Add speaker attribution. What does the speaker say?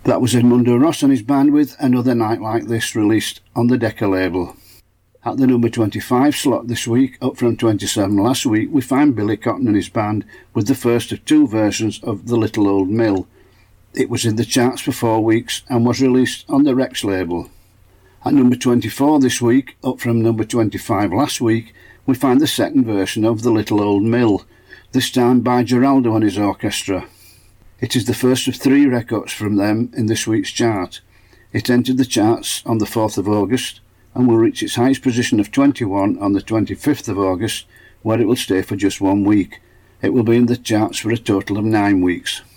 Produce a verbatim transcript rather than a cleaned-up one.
Speaker 1: That was Edmundo Ross and his band with Another Night Like This, released on the Decca label. At the number twenty-five slot this week, up from twenty-seven last week, we find Billy Cotton and his band with the first of two versions of The Little Old Mill. It was in the charts for four weeks and was released on the Rex label. At number twenty-four this week, up from number twenty-five last week, we find the second version of The Little Old Mill, this time by Geraldo and his orchestra. It is the first of three records from them in this week's chart. It entered the charts on the fourth of August and will reach its highest position of twenty-one on the twenty-fifth of August, where it will stay for just one week. It will be in the charts for a total of nine weeks.